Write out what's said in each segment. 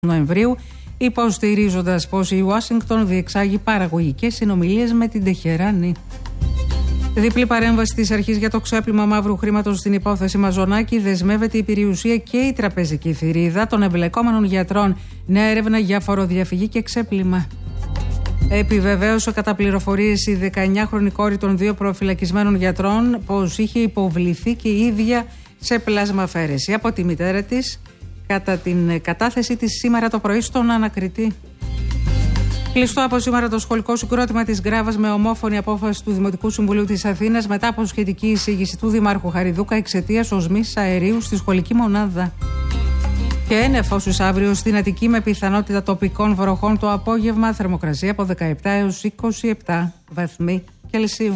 Νοεμβρίου, υποστηρίζοντας πως η Ουάσιγκτον διεξάγει παραγωγικές συνομιλίες με την Τεχεράνη. Διπλή παρέμβαση της αρχής για το ξέπλυμα μαύρου χρήματος στην υπόθεση Μαζονάκη. Δεσμεύεται η περιουσία και η τραπεζική θηρίδα των εμπλεκόμενων γιατρών. Νέα έρευνα για φοροδιαφυγή και ξέπλυμα. Επιβεβαίωσε κατά πληροφορίες η 19χρονη κόρη των δύο προφυλακισμένων γιατρών πως είχε υποβληθεί και η ίδια σε πλασμαφαίρεση από τη μητέρα της κατά την κατάθεση της σήμερα το πρωί στον ανακριτή. Κλειστό από σήμερα το σχολικό συγκρότημα της Γκράβας με ομόφωνη απόφαση του Δημοτικού Συμβουλίου της Αθήνας μετά από σχετική εισήγηση του Δημάρχου Χαριδούκα εξαιτίας οσμής αερίου στη σχολική μονάδα. Και ένεφος αύριο στην Αττική με πιθανότητα τοπικών βροχών το απόγευμα, θερμοκρασία από 17 έως 27 βαθμοί Κελσίου.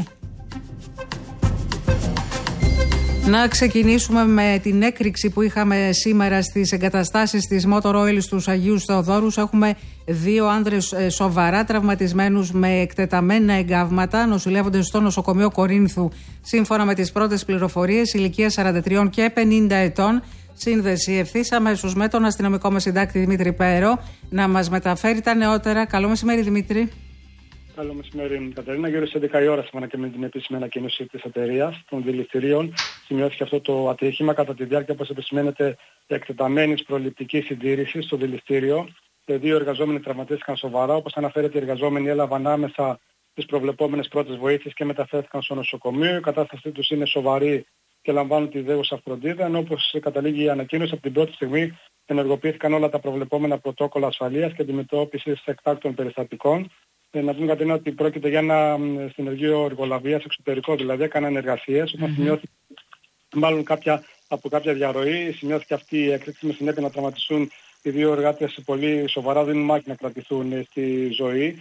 Να ξεκινήσουμε με την έκρηξη που είχαμε σήμερα στις εγκαταστάσεις της Motor Oil στους Αγίους Θεοδόρους. Έχουμε δύο άνδρες σοβαρά τραυματισμένους με εκτεταμένα εγκάβματα. Νοσηλεύονται στο νοσοκομείο Κορίνθου σύμφωνα με τις πρώτες πληροφορίες, ηλικία 43 και 50 ετών. Σύνδεση ευθύς αμέσως με τον αστυνομικό μας συντάκτη Δημήτρη Πέρο να μας μεταφέρει τα νεότερα. Καλό μεσημέρι, Δημήτρη. Καλό μεσημέρι, Κατερίνα. Γύρω στις 11 η ώρα, σύμφωνα και με την επίσημη ανακοίνωση της εταιρείας των δηληστηρίων, σημειώθηκε αυτό το ατύχημα κατά τη διάρκεια, όπως επισημαίνεται, εκτεταμένης προληπτικής συντήρησης στο δηληστήριο. Δύο εργαζόμενοι τραυματίστηκαν σοβαρά. Όπως αναφέρεται, οι εργαζόμενοι έλαβαν άμεσα τις προβλεπόμενες πρώτες βοήθειες και μεταφέρθηκαν στο νοσοκομείο. Η κατάστασή τους είναι σοβαρή και λαμβάνουν τη δέουσα φροντίδα. Ενώ, όπως καταλήγει η ανακοίνωση, από την πρώτη στιγμή ενεργοποιήθηκαν όλα τα προβλεπόμενα πρωτόκολλα ασφαλείας και αντιμετώπισης εκτάκτων περιστατικών. Να πούμε, Κατερίνα, ότι πρόκειται για ένα συνεργείο εργολαβίας εξωτερικό, δηλαδή έκαναν εργασίες. Όταν σημειώθηκε μάλλον από κάποια διαρροή, σημειώθηκε αυτή η έκρηξη με συνέπεια να τραυματιστούν οι δύο εργάτες πολύ σοβαρά, δίνουν μάχη να κρατηθούν στη ζωή.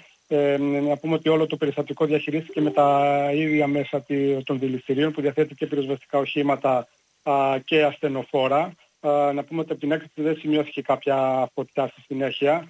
Να πούμε ότι όλο το περιστατικό διαχειρίστηκε με τα ίδια μέσα των δηληστηρίων που διαθέτει και πυροσβεστικά οχήματα και ασθενοφόρα. Να πούμε ότι από την έκρηξη δεν σημειώθηκε κάποια φωτιά στη συνέχεια.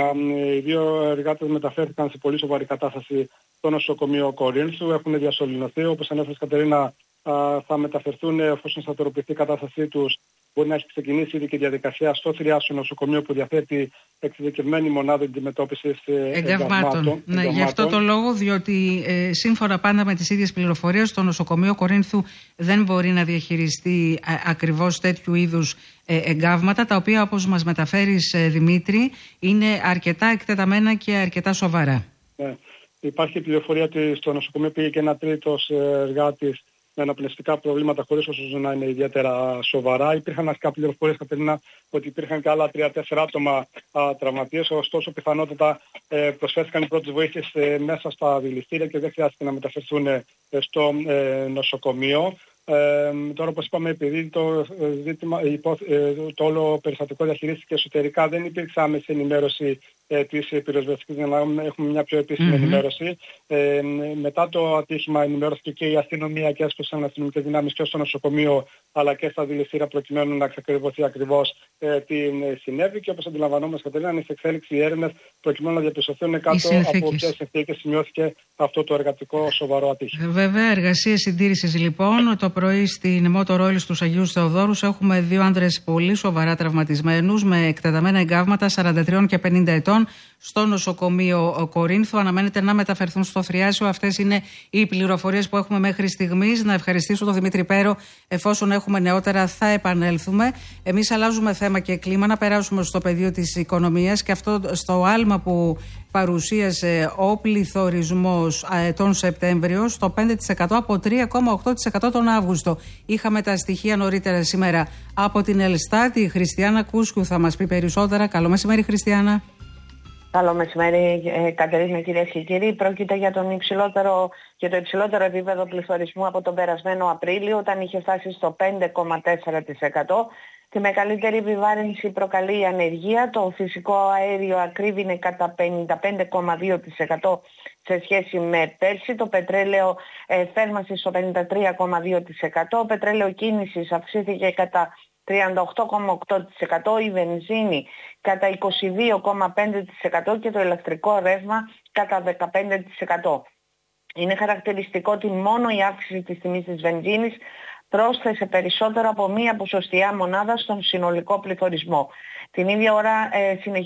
Οι δύο εργάτες μεταφέρθηκαν σε πολύ σοβαρή κατάσταση στο νοσοκομείο Κορίνθου. Έχουν διασωληνωθεί. Όπως ανέφερες, Κατερίνα, θα μεταφερθούν εφόσον σταθεροποιηθεί η κατάστασή τους. Μπορεί να έχει ξεκινήσει ήδη και η διαδικασία στο θηριάσιο νοσοκομείο που διαθέτει εξειδικευμένη μονάδα αντιμετώπισης εγκαυμάτων. Ναι, γι' αυτό το λόγο, διότι σύμφωνα πάντα με τις ίδιες πληροφορίες, το νοσοκομείο Κορίνθου δεν μπορεί να διαχειριστεί ακριβώς τέτοιου είδους εγκαύματα, τα οποία, όπως μας μεταφέρεις, Δημήτρη, είναι αρκετά εκτεταμένα και αρκετά σοβαρά. Ναι. Υπάρχει πληροφορία ότι στο νοσοκομείο πήγε και ένα τρίτος εργάτης με αναπνευστικά προβλήματα χωρίς όσο να είναι ιδιαίτερα σοβαρά. Υπήρχαν αρχικά πληροφορίες, Κατερίνα, ότι υπήρχαν και άλλα 3-4 άτομα τραυματίες, ωστόσο πιθανότατα προσφέρθηκαν οι πρώτες βοήθειες μέσα στα δηληστήρια και δεν χρειάστηκε να μεταφερθούν στο νοσοκομείο. Τώρα, όπως είπαμε, επειδή το όλο περιστατικό διαχειρίστηκε εσωτερικά, δεν υπήρξε άμεση ενημέρωση της πυροσβεστικής, για να έχουμε μια πιο επίσημη ενημέρωση. Μετά το ατύχημα ενημερώθηκε και η αστυνομία και έσπασαν αστυνομικές δυνάμεις και στο νοσοκομείο αλλά και στα δηληστήρια προκειμένου να ξεκριβωθεί ακριβώς τι συνέβη. Και όπως αντιλαμβανόμαστε, Κατερίνα, είναι σε εξέλιξη οι έρευνες προκειμένου να διαπιστωθούν κάτω από ποιες συνθήκες σημειώθηκε αυτό το εργατικό σοβαρό ατύχημα. Βέβαια, εργασίες συντήρησης λοιπόν. Το πρωί στην Motor Oil στους Αγίους Θεοδόρους έχουμε δύο άνδρες πολύ σοβαρά τραυματισμένους με εκτεταμένα εγκάβματα 43 και 50 ετών. Στο νοσοκομείο Κορίνθου αναμένεται να μεταφερθούν στο θριάσιο. Αυτές είναι οι πληροφορίες που έχουμε μέχρι στιγμής. Να ευχαριστήσω τον Δημήτρη Πέρο. Εφόσον έχουμε νεότερα, θα επανέλθουμε. Εμείς αλλάζουμε θέμα και κλίμα, να περάσουμε στο πεδίο της οικονομίας και αυτό στο άλμα που παρουσίασε ο πληθωρισμός τον Σεπτέμβριο στο 5% από 3,8% τον Αύγουστο. Είχαμε τα στοιχεία νωρίτερα σήμερα από την Ελστάτ. Η Χριστιανά Κούσκου θα μας πει περισσότερα. Καλό μεσημέρι, Χριστιανά. Καλό μεσημέρι, Κατερίνα, κυρίες και κύριοι. Πρόκειται για το υψηλότερο επίπεδο πληθωρισμού από τον περασμένο Απρίλιο, όταν είχε φτάσει στο 5,4%. Τη μεγαλύτερη επιβάρυνση προκαλεί η ανεργία. Το φυσικό αέριο ακρίβεινε κατά 55,2% σε σχέση με πέρσι. Το πετρέλαιο θέρμανση στο 53,2%. Το πετρέλαιο κίνησης αυξήθηκε κατά 38,8%, η βενζίνη κατά 22,5% και το ηλεκτρικό ρεύμα κατά 15%. Είναι χαρακτηριστικό ότι μόνο η αύξηση της τιμής της βενζίνης πρόσθεσε περισσότερο από μία ποσοστιαία μονάδα στον συνολικό πληθωρισμό. Την ίδια ώρα συνεχίζει